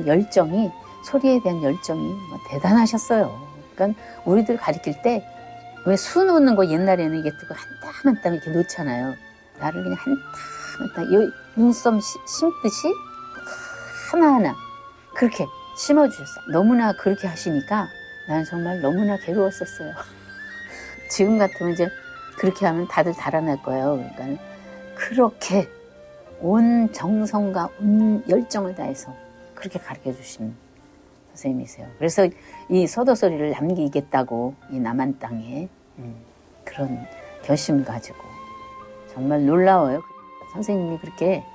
대한 열정이, 소리에 대한 열정이 뭐 대단하셨어요. 그러니까 우리들 가르칠 때 왜 수 놓는 거 옛날에는 이게 뜨고 한 땀 한 땀 이렇게 놓잖아요. 나를 그냥 한 땀 한 땀 눈썹 심듯이 하나하나 그렇게 심어주셨어요. 너무나 그렇게 하시니까 나는 정말 너무나 괴로웠었어요. 지금 같으면 이제 그렇게 하면 다들 달아날 거예요. 그러니까 그렇게 온 정성과 온 열정을 다해서 그렇게 가르쳐 주신 선생님이세요. 그래서 이 서도소리를 남기겠다고 이 남한 땅에 그런 결심을 가지고 정말 놀라워요. 선생님이 그렇게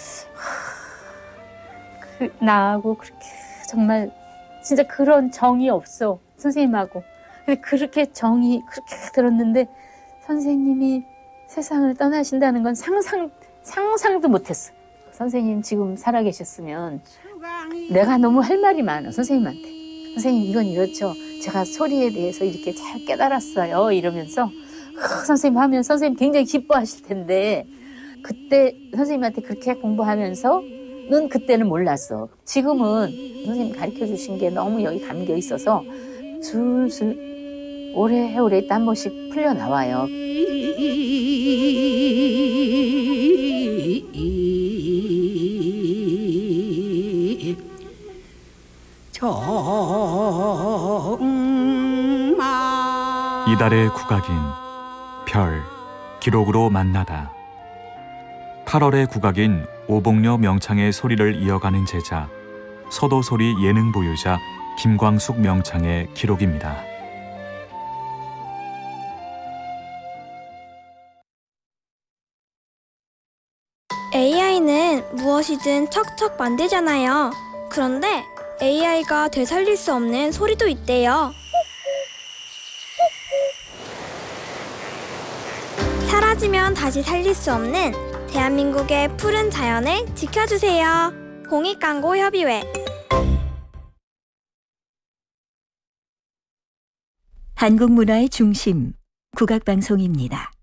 나하고 그렇게 정말 진짜 그런 정이 없어, 선생님하고. 근데 그렇게 정이 그렇게 들었는데 선생님이 세상을 떠나신다는 건 상상도 못했어. 선생님 지금 살아계셨으면 내가 너무 할 말이 많아, 선생님한테. 선생님 이건 이렇죠. 제가 소리에 대해서 이렇게 잘 깨달았어요. 이러면서 선생님 하면 선생님 굉장히 기뻐하실 텐데 그때 선생님한테 그렇게 공부하면서는 그때는 몰랐어. 지금은 선생님 가르쳐 주신 게 너무 여기 감겨 있어서 술술 오래오래 한 번씩 풀려 나와요. 이달의 국악인 별 기록으로 만나다. 8월의 국악인 오복녀 명창의 소리를 이어가는 제자 서도소리 예능 보유자 김광숙 명창의 기록입니다. AI는 무엇이든 척척 만들잖아요. 그런데 AI가 되살릴 수 없는 소리도 있대요. 사라지면 다시 살릴 수 없는 대한민국의 푸른 자연을 지켜주세요. 공익광고협의회. 한국 문화의 중심, 국악방송입니다.